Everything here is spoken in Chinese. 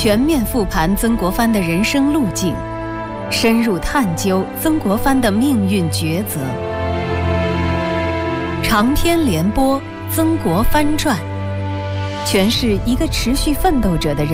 全面复盘曾国藩的人生路径，深入探究曾国藩的命运抉择。长篇连播《曾国藩传》，诠释一个持续奋斗者的人